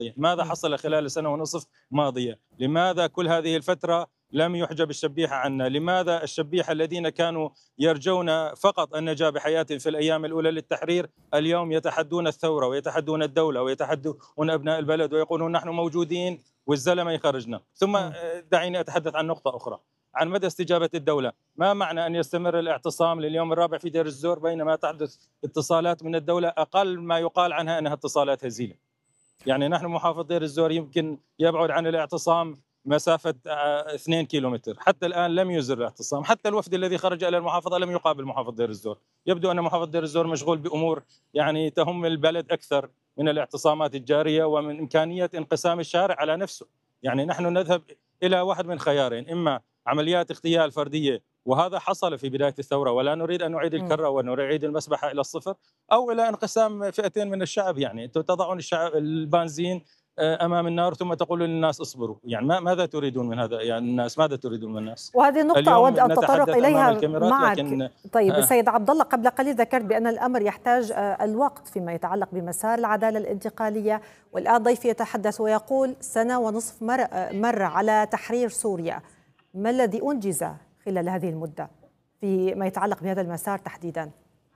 ماذا حصل خلال سنة ونصف ماضية؟ لماذا كل هذه الفترة لم يحجب الشبيحة عنا؟ لماذا الشبيحة الذين كانوا يرجون فقط النجاة بحياتهم في الأيام الأولى للتحرير اليوم يتحدون الثورة ويتحدون الدولة ويتحدون أبناء البلد ويقولون نحن موجودين والزلمة يخرجنا؟ ثم دعيني أتحدث عن نقطة أخرى، عن مدى استجابة الدولة. ما معنى أن يستمر الاعتصام لليوم الرابع في دير الزور بينما تحدث اتصالات من الدولة أقل ما يقال عنها أنها اتصالات هزيلة؟ يعني نحن محافظ دير الزور يمكن يبعد عن الاعتصام مسافة 2 كيلومتر، حتى الآن لم يزر الاعتصام، حتى الوفد الذي خرج إلى المحافظة لم يقابل محافظ دير الزور. يبدو أن محافظ دير الزور مشغول بأمور يعني تهم البلد أكثر من الاعتصامات الجارية ومن إمكانية انقسام الشارع على نفسه. يعني نحن نذهب إلى واحد من خيارين، إما عمليات اغتيال فردية، وهذا حصل في بداية الثورة ولا نريد أن نعيد الكرة ونعيد المسبحة إلى الصفر، أو إلى انقسام فئتين من الشعب. يعني أنتم تضعون الشعب البنزين أمام النار ثم تقولون للناس اصبروا. يعني ماذا تريدون من هذا؟ يعني الناس ماذا تريدون من الناس؟ وهذه النقطة أود أن تطرق إليها معك. لكن طيب سيد عبد الله، قبل قليل ذكرت بأن الأمر يحتاج الوقت فيما يتعلق بمسار العدالة الانتقالية، والآن ضيفي يتحدث ويقول سنة ونصف مر على تحرير سوريا. ما الذي أنجز خلال هذه المدة فيما يتعلق بهذا المسار تحديدا؟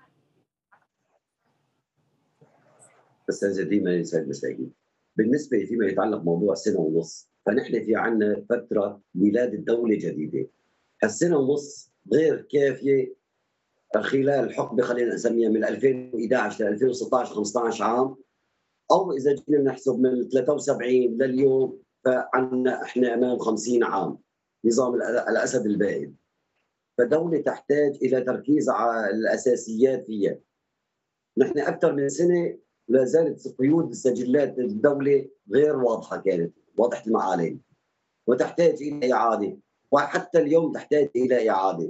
أستاذة ديما يسعد مساكين. بالنسبة فيما يتعلق موضوع سنة ونص، فنحن في عنا فترة ميلاد دولة جديدة. السنة ونص غير كافية خلال حقبة خلينا نسميها من 2011 ل 2016 15 عام، أو إذا جينا نحسب من 73 لليوم فعنا إحنا أمام 50 عام نظام الأسد البائد. فدولة تحتاج إلى تركيز على الأساسيات فيها. نحن أكثر من سنة لا زالت قيود سجلات الدولة غير واضحة، كانت واضحة المعالم وتحتاج إلى إعادة، وحتى اليوم تحتاج إلى إعادة.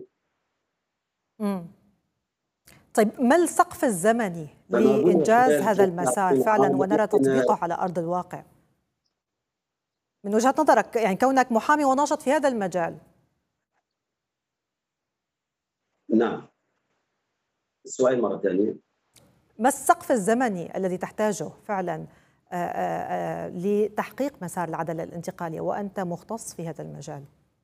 طيب ما السقف الزمني لإنجاز هذا المسار فعلا ونرى تطبيقه على أرض الواقع من وجهة نظرك، يعني كونك محامي وناشط في هذا المجال؟ نعم، السؤال مرة ثانية. ما السقف الزمني الذي تحتاجه فعلا لتحقيق مسار العدالة الانتقالية وأنت مختص في هذا المجال؟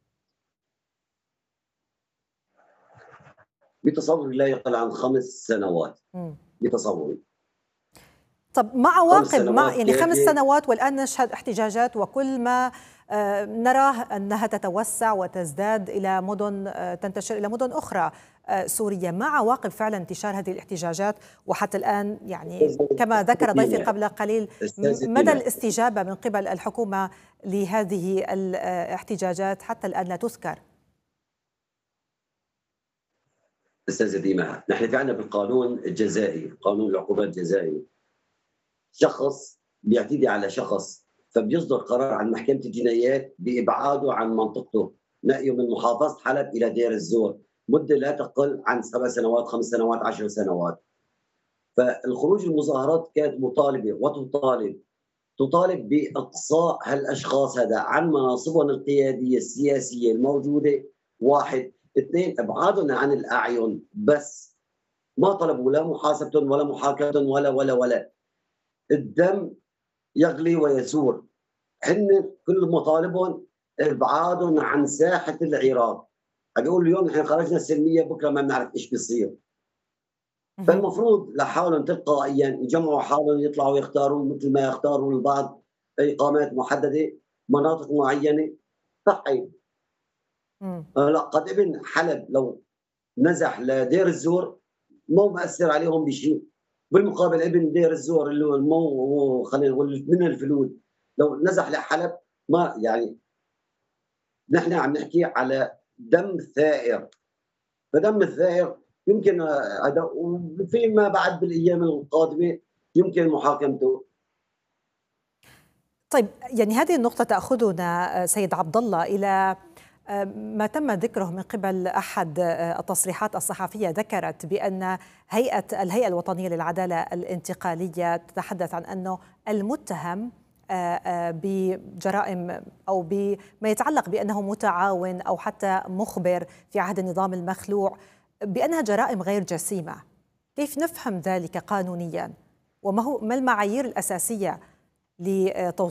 بتصوري لا يقل عن 5 سنوات. بتصوري. طب مع عواقب يعني 5 سنوات والآن نشهد احتجاجات، وكل ما نراه أنها تتوسع وتزداد إلى مدن، تنتشر إلى مدن أخرى سورية، مع عواقب فعلا انتشار هذه الاحتجاجات. وحتى الآن يعني كما ذكر ضيفي قبل قليل مدى الاستجابة من قبل الحكومة لهذه الاحتجاجات حتى الآن لا تذكر. أستاذة ديما، نحن في عندنا بالقانون الجزائي، قانون العقوبات الجزائي، شخص بيعتدي على شخص فبيصدر قرار عن محكمة الجنايات بإبعاده عن منطقته، نقله من محافظة حلب إلى دير الزور، مدة لا تقل عن 7 سنوات 5 سنوات 10 سنوات. فالخروج المظاهرات كانت مطالبة تطالب بإقصاء هالأشخاص هذا عن مناصبهم القيادية السياسية الموجودة، 1. 2 إبعادهم عن الأعين، بس ما طلبوا لا محاسبتهم ولا محاكمتهم ولا الدم يغلي ويسور. هن كل مطالبهم ابعادهم عن ساحه العراق. بيقول اليوم نحن خرجنا سلميه، بكره ما بنعرف ايش بيصير. فالمفروض لحالهم تلقائيا يجمعوا حالهم، يطلعوا يختاروا مثل ما يختاروا البعض اقامات محدده مناطق معينه. صحيح. لا، قد ابن حلب لو نزح لدير الزور مو مأثر عليهم بشيء، بالمقابل ابن دير الزور اللي هو المو خلينا نقول من الفلول لو نزح لحلب ما يعني. نحن عم نحكي على دم ثائر، فدم الثائر يمكن هذا فيما بعد بالايام القادمه يمكن محاكمته. طيب يعني هذه النقطة تأخذنا سيد عبد الله إلى ما تم ذكره من قبل أحد التصريحات الصحفية، ذكرت بأن الهيئة الوطنية للعدالة الانتقالية تتحدث عن أنه المتهم بجرائم أو بما يتعلق بأنه متعاون أو حتى مخبر في عهد النظام المخلوع بأنها جرائم غير جسيمة. كيف نفهم ذلك قانونيا؟ ما المعايير الأساسية لتوصيل